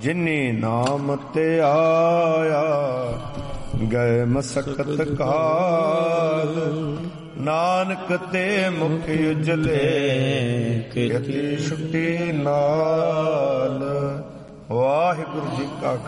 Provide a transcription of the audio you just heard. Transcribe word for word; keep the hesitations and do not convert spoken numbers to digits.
ਜਿਨੀ ਨਾਮ ਤੇ ਆਇਆ ਗਏ ਮਸਕਤ ਕਾਲ। ਨਾਨਕ ਤੇ ਮੁਖ ਉਜਲੇ ਕੀਤੀ ਛੁੱਟੀ ਨਾਲ। ਵਾਹਿਗੁਰੂ ਜੀ ਕਾ